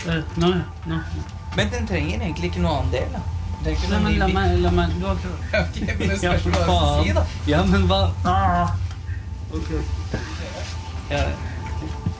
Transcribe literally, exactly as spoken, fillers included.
Uh, nå, nå. Men den trenger egentlig ikke noe annen del, da. Det er ikke Nei, noe men la ny meg, la meg, du har bit. Ok, men det Ja, spørs for hva du skal si, da. faen. Ja, men hva? Ah. Ok. Ja,